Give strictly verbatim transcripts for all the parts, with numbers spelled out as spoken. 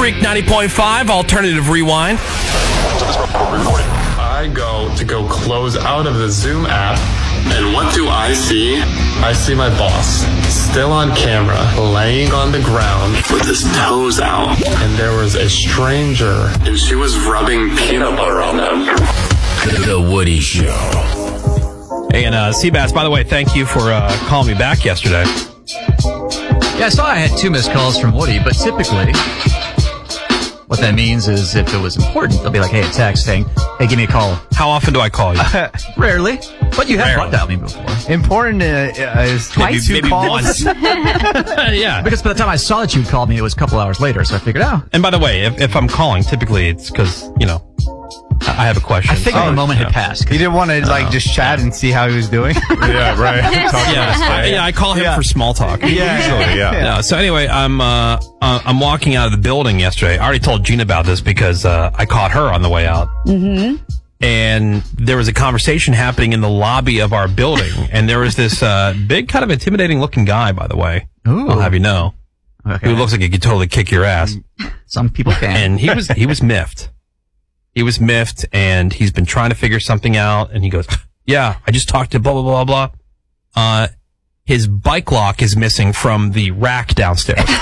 Freak ninety point five, Alternative Rewind. I go to go close out of the Zoom app, and what do I see? I see my boss, still on camera, laying on the ground with his toes out. And there was a stranger, and she was rubbing peanut butter on them. The Woody Show. Hey, and uh, Seabass, by the way, thank you for uh, calling me back yesterday. Yeah, I saw I had two missed calls from Woody, but typically what that means is if it was important, they'll be like, hey, a text saying, hey, give me a call. How often do I call you? Rarely. But you have Rarely. dialed me before. Important uh, is Twice? two Maybe calls. once. Yeah. Because by the time I saw that you'd called me, it was a couple hours later, so I figured, oh. And by the way, if, if I'm calling, typically it's because, you know, I have a question. I figured so, the moment yeah. had passed. You didn't want to like just chat and see how he was doing. Yeah, right. Talk Yeah, about it. yeah, I call him Yeah. for small talk. Yeah. Usually, yeah. No, so anyway, I'm uh, uh, I'm walking out of the building yesterday. I already told Gina about this because uh, I caught her on the way out. Mm-hmm. And there was a conversation happening in the lobby of our building, and there was this uh, big, kind of intimidating looking guy, by the way. Ooh. I'll have you know, Okay. who looks like he could totally kick your ass. Some people can. And he was he was miffed. He was miffed, and he's been trying to figure something out. And he goes, "Yeah, I just talked to blah blah blah blah." Uh, his bike lock is missing from the rack downstairs in, in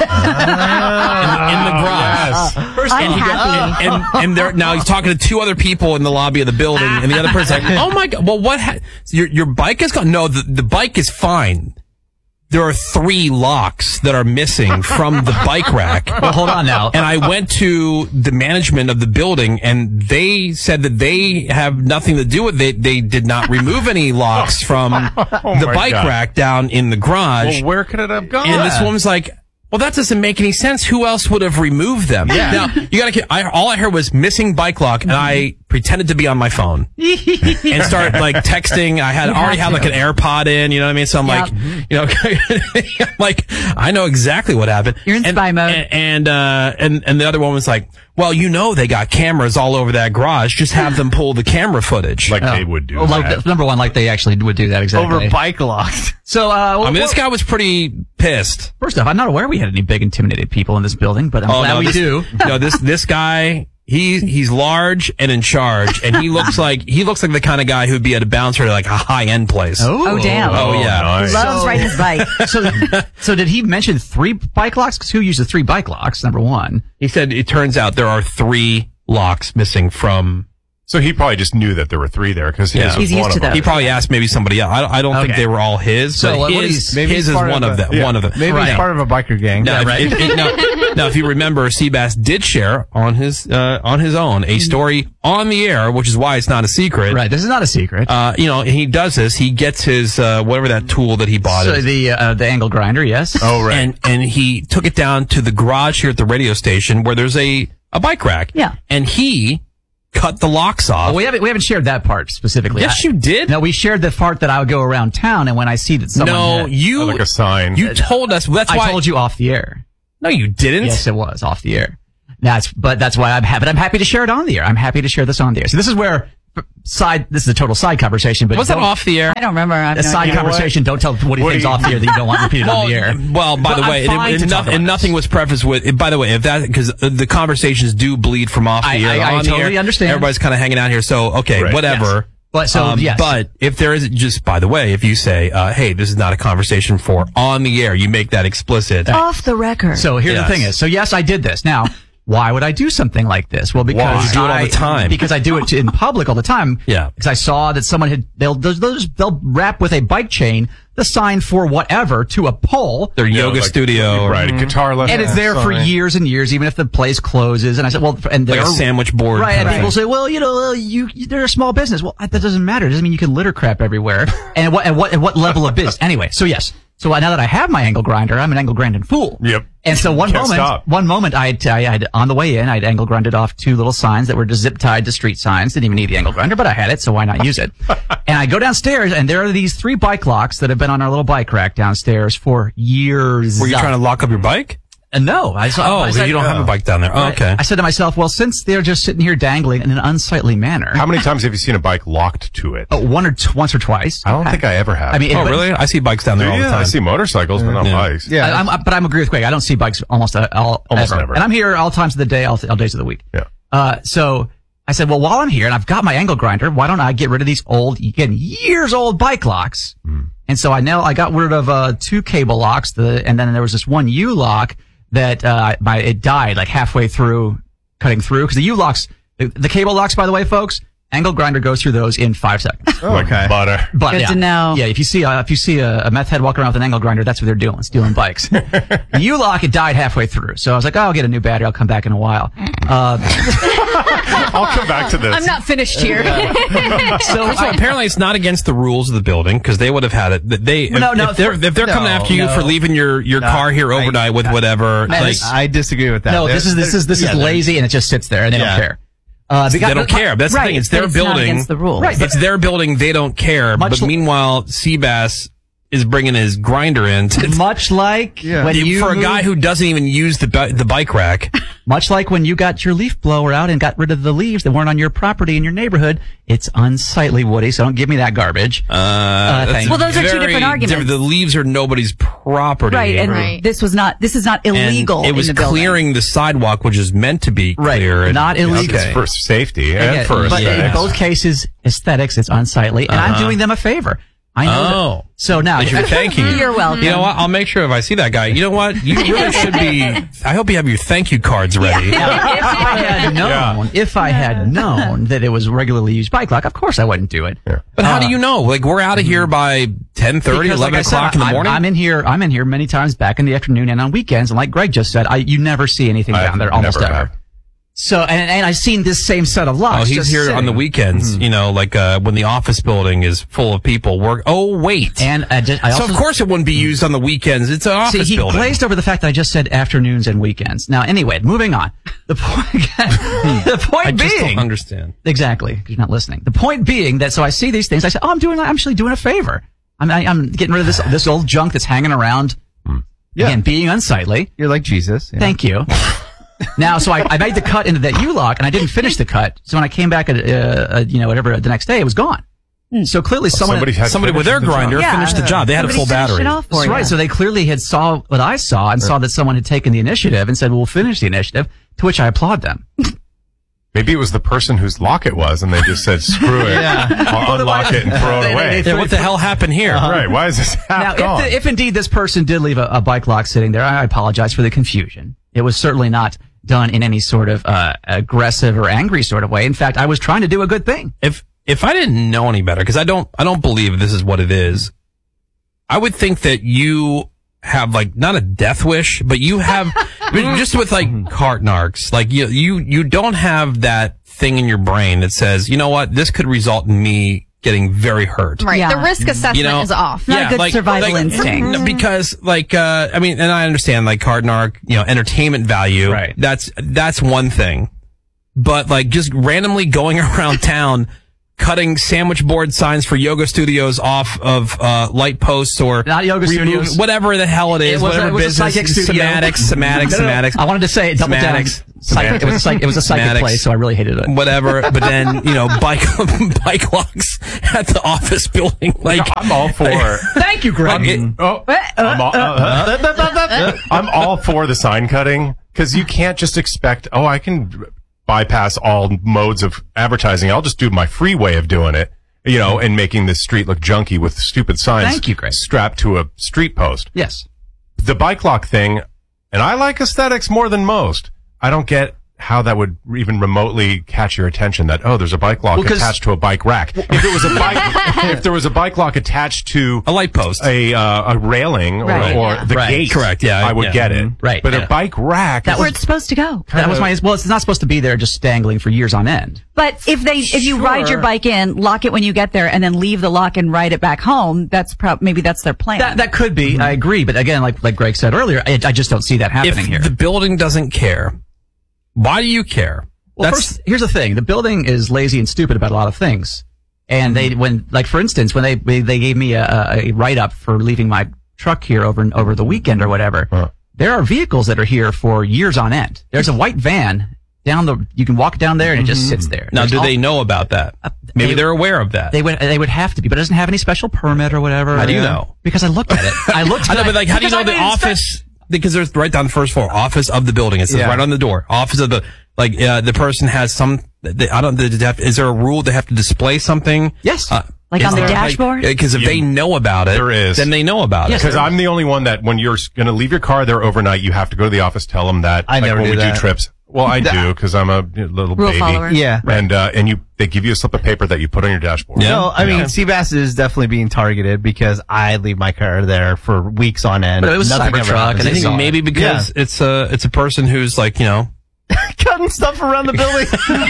the garage. First And, he got, and, and, and there, now he's talking to two other people in the lobby of the building, and the other person's like, "Oh my god, well, what? Ha- your your bike is gone? No, the the bike is fine. There are three locks that are missing from the bike rack." Well, hold on now. And I went to the management of the building, and they said that they have nothing to do with it. They did not remove any locks from the my bike God. rack down in the garage. Well, where could it have gone? And this woman's like, well, that doesn't make any sense. Who else would have removed them? Yeah. Now, you gotta, I, all I heard was missing bike lock, and I pretended to be on my phone and started like texting. I had already had like an AirPod in, you know what I mean? So I'm Yep. like, you know, I'm like, I know exactly what happened. You're in and, spy mode. And, and, uh, and, and the other one was like, well, you know, they got cameras all over that garage. Just have them pull the camera footage. like they would do Well, like, that. number one, like they actually would do that exactly. Over bike locks. So, uh, well, I mean, this well, guy was pretty pissed. first off, I'm not aware we had any big intimidated people in this building, but I'm glad no, we this, do. No, this this guy, he he's large and in charge, and he looks like he looks like the kind of guy who'd be at a bouncer at like a high end place. Oh, damn. Oh, yeah. nice. Loves So- riding his bike. So, so did he mention three bike locks? Because who uses three bike locks? Number one. He said it turns out there are three locks missing from. So he probably just knew that there were three there because Yeah. his He's was one used of to them. those. He probably asked maybe somebody else. I don't, I don't think Okay. they were all his. So, but what- what his, he's- maybe his he's is part one of of the- them. yeah. One of them. Maybe Right. he's part of a biker gang. Now, if, right. if, if, now, now, if you remember, Seabass did share on his uh, on his own a story on the air, which is why it's not a secret. Right. This is not a secret. Uh, you know, and he does this. He gets his uh, whatever that tool that he bought. so is. the, uh, the angle grinder, yes. Oh, right. And and he took it down to the garage here at the radio station where there's a, a bike rack. Yeah. And he cut the locks off. Well, we haven't, we haven't shared that part specifically. yes, I- you did. No, we shared the part that I would go around town, and when I see that someone No, had- you like a sign. you told us. That's I why. told you off the air. No, you didn't. Yes, it was off the air. That's, but that's why I'm happy. I'm happy to share it on the air. I'm happy to share this on the air. So this is where side. This is a total side conversation. But Was that don't- off the air? I don't remember. I have A no side idea. conversation. Don't tell what he What thinks do you- off the air that you don't want repeated on the air. Well, by But the I'm way, fine and, to and, talk noth- about and this. nothing was prefaced with. By the way, if that because the conversations do bleed from off the I- air. I- I on the totally air, understand. Everybody's kind of hanging out here, so okay, Right. whatever. But so Um, yes. But if there is just, by the way, if you say, uh, "Hey, this is not a conversation for on the air," you make that explicit. Off the record. So here's Yes. the thing is, so yes, I did this. Now, why would I do something like this? Well, because Why? You do it all I- the time. Because I do it in public all the time. Yeah. Because I saw that someone had they'll they'll, they'll, just, they'll wrap with a bike chain the sign for whatever to a pole. Their You know, yoga like- studio, or right? A guitar lesson, And it's there for sign. years and years, even if the place closes. And I said, well, and like they're a sandwich board. right. And kind of people thing. say, well, you know, uh, you, you they're a small business. Well, that doesn't matter. It doesn't mean you can litter crap everywhere. and what and what and what level of business? Anyway, so yes. So now that I have my angle grinder, I'm an angle grinding fool. Yep. And so one Can't moment, stop. one moment, I had, I had on the way in, I'd angle grinded off two little signs that were just zip tied to street signs. Didn't even need the angle grinder, but I had it, so why not use it? And I go downstairs, and there are these three bike locks that have been on our little bike rack downstairs for years. Were you trying to lock up your bike? And no, I saw. Oh, I so said, you don't have a bike down there. Oh, okay. I said to myself, well, since they're just sitting here dangling in an unsightly manner, How many times have you seen a bike locked to it? oh, one or t- once or twice. I don't think I ever have. I mean, Oh, but- really? I see bikes down there all the yeah, time. I see motorcycles, but not Yeah. bikes. Yeah. I, I'm, but I'm agree with Greg. I don't see bikes almost uh, all Almost ever. never. And I'm here all times of the day, all, all days of the week. Yeah. Uh, so I said, well, while I'm here and I've got my angle grinder, why don't I get rid of these old, again, years old bike locks? Mm. And so I now I got rid of uh, two cable locks, the and then there was this one U lock that uh, my it died like halfway through cutting through because the U locks, the, the cable locks, by the way, folks, angle grinder goes through those in five seconds. Like Okay. butter. But Good yeah, to know. Yeah, if you see a, if you see a, a meth head walking around with an angle grinder, that's what they're doing, stealing bikes. The U-lock, it died halfway through, so I was like, oh, I'll get a new battery. I'll come back in a while. Uh, I'll come back to this. I'm not finished here. So, so apparently it's not against the rules of the building because they would have had it. They No, if, no, if they're for- if they're coming no, after you no. for leaving your, your No, car here I- overnight with I- whatever, Man, like this- I disagree with that. no, this is this is this Yeah, is they're- lazy, and it just sits there, and they Yeah. don't care. Uh, because- they don't care. That's the Right, thing. It's but their it's not building. against the rules. Right, It's their building. They don't care. Much But l- meanwhile, Seabass is bringing his grinder in to, Much like Yeah. when you for a moved- guy who doesn't even use the bi- the bike rack. much like when you got your leaf blower out and got rid of the leaves that weren't on your property in your neighborhood. It's unsightly, Woody. So don't give me that garbage. Uh, thank that's you. Well, those are two very different arguments. different. The leaves are nobody's property. Right, and Right. this was not. This is not And illegal. it was in the building. clearing the sidewalk, which is meant to be Right, clear. and- not illegal. Okay. It's for safety and Yeah, for but in aesthetics. both cases, aesthetics, it's unsightly, and I'm doing them a favor. I know. Oh. that. So now But you're thanking you. You're welcome. You know what? I'll make sure if I see that guy. You know what? You really should be. I hope you have your thank you cards ready. if I had known, if I had known that it was regularly used bike lock, of course I wouldn't do it. But how do you know? Like we're out of here by ten thirty, Because, eleven like I said, o'clock in the I'm- morning. I'm in here. I'm in here many times back in the afternoon and on weekends. And like Greg just said, I you never see anything I've down there almost never ever. have. So and and I've seen this same set of locks. Oh, he's just here on the sitting. weekends. You know, like uh, when the office building is full of people. Work. Oh, wait. And I, just, I so also of course it wouldn't be used on the weekends. It's an see office he building. glazed over the fact that I just said afternoons and weekends. Now, anyway, moving on. The point. the point I just being. don't understand. Exactly. 'Cause you're not listening. The point being that so I see these things. I say, oh, I'm doing. I'm actually doing a favor. I'm I, I'm getting rid of this this old junk that's hanging around. Yeah. Again, being unsightly. You're like Jesus. Yeah. Thank you. Now, so I, I made the cut into that U-lock, and I didn't finish the cut. So when I came back, at, uh, uh, you know, whatever the next day, it was gone. So clearly, someone somebody had Somebody with their finished the job. grinder Yeah. finished the job. They had a Somebody full finished battery. it off for That's you. right. So they clearly had saw what I saw and saw that someone had taken the initiative and said, "Well, we'll finish the initiative." To which I applaud them. Maybe it was the person whose lock it was, and they just said, "Screw it, I'll unlock it and throw They- it away." they- Yeah, what the hell happened here? Right? Why is this Now, half if, gone? the, if indeed this person did leave a, a bike lock sitting there, I apologize for the confusion. It was certainly not done in any sort of uh, aggressive or angry sort of way. In fact, I was trying to do a good thing. If if I didn't know any better, because I don't I don't believe this is what it is, I would think that you have like not a death wish, but you have just with like cart narcs, like you you you don't have that thing in your brain that says, you know what, this could result in me getting very hurt. Right. Yeah. The risk assessment You know, is off. Not a good survival instinct. n- Because, like, uh, I mean, and I understand, like, card narc, you know, entertainment value. Right. That's that's one thing, but like just randomly going around town, cutting sandwich board signs for yoga studios off of uh, light posts or Not yoga removing- studios. whatever the hell it is, It was a- whatever it was a business, psychic studio. somatics, somatics, No, no, no. somatics. I wanted to say it, double down. Semantics. Psychic, it was a psych, it was a psychic Semantics. place, so I really hated it. Whatever, but then you know, bike bike locks at the office building. Like I'm all for. Thank you, Greg. Like, it- Oh, I'm all, uh, I'm all for the sign cutting because you can't just expect. Oh, I can bypass all modes of advertising. I'll just do my free way of doing it. You know, and making this street look junky with stupid signs. Thank you, Greg. Strapped to a street post. Yes. The bike lock thing, and I like aesthetics more than most. I don't get how that would even remotely catch your attention that, oh, there's a bike lock Well, 'cause- attached to a bike rack. If it was a bike, if there was a bike lock attached to a light post. a, uh, a railing or, Right, or yeah. the Right, gate, correct, yeah, I would yeah. get it. Mhm. Right, But yeah. a bike rack, That's is- where it's supposed to go. That was my, well, it's not supposed to be there just dangling for years on end. But if they, if you ride your bike in, lock it when you get there, and then leave the lock and ride it back home, that's prob maybe that's their plan. That, that could be, I agree. But again, like, like Greg said earlier, I, I just don't see that happening if here. the building doesn't care, why do you care? Well, That's first, here's the thing: the building is lazy and stupid about a lot of things. And they, when, like, for instance, when they they gave me a, a write up for leaving my truck here over over the weekend or whatever, Huh. there are vehicles that are here for years on end. There's a white van down the, you can walk down there and it just sits there. Now, There's do all- they know about that? Maybe they- they're aware of that. They would, they would have to be, but it doesn't have any special permit or whatever. How do you know? Because I looked at it. I looked I know, but like, how do you because know I the made an inspe- office? Because there's right down the first floor, office of the building. It says Yeah. right on the door, office of the, like, uh, the person has some, they, I don't, they have, is there a rule they have to display something? Yes. Uh, Like is on the there, dashboard? Because if Yeah. they know about it, There is. then they know about Yes, it. Because I'm the only one that when you're going to leave your car there overnight, you have to go to the office, tell them that. I like never when do we that. do trips. Well, I do because I'm a little Rule baby. follower. Yeah. And, uh, and you, they give you a slip of paper that you put on your dashboard. Yeah. No, I mean, Yeah. Seabass is definitely being targeted because I leave my car there for weeks on end. But it was a Nothing ever Cybertruck, happens. and I they think saw it. maybe because it's a, it's a person who's like, you know, cutting stuff around the building.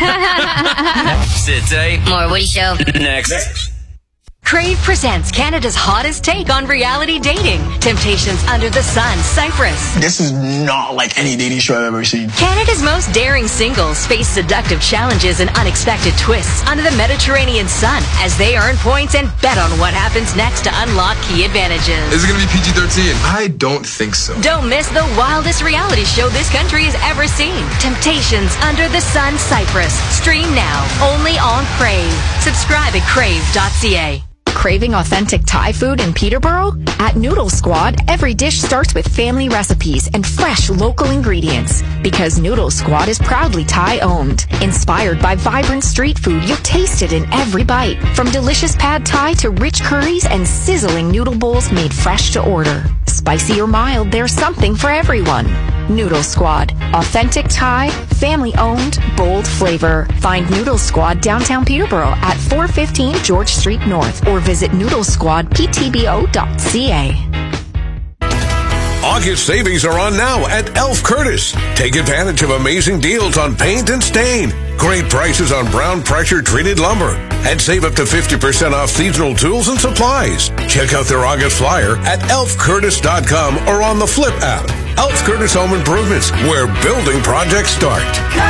Today, More Woody Show. next. Crave presents Canada's hottest take on reality dating. Temptations Under the Sun, Cyprus. This is not like any dating show I've ever seen. Canada's most daring singles face seductive challenges and unexpected twists under the Mediterranean sun as they earn points and bet on what happens next to unlock key advantages. Is it going to be P G thirteen? I don't think so. Don't miss the wildest reality show this country has ever seen. Temptations Under the Sun, Cyprus. Stream now, only on Crave. Subscribe at crave dot c a. Craving authentic Thai food in Peterborough? At Noodle Squad, every dish starts with family recipes and fresh local ingredients. Because Noodle Squad is proudly Thai-owned. Inspired by vibrant street food, you'll taste it in every bite. From delicious pad Thai to rich curries and sizzling noodle bowls made fresh to order. Spicy or mild, there's something for everyone. Noodle Squad. Authentic Thai, family-owned, bold flavor. Find Noodle Squad downtown Peterborough at four fifteen George Street North or visit noodle squad p t b o dot c a. August savings are on now at Elf Curtis. Take advantage of amazing deals on paint and stain. Great prices on brown pressure treated lumber. And save up to fifty percent off seasonal tools and supplies. Check out their August flyer at elf curtis dot com or on the Flip app. Elf Curtis Home Improvements, where building projects start.